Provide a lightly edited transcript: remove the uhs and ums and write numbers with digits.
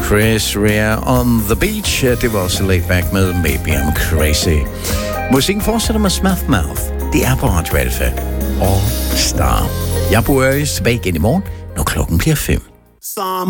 Chris Rea on the beach. Det var også laid back med Maybe I'm Crazy. Musikken fortsætter med Smash Mouth. Det er på Radio Alpha. All Star. Jeg bor tilbage igen i morgen, når klokken bliver 5.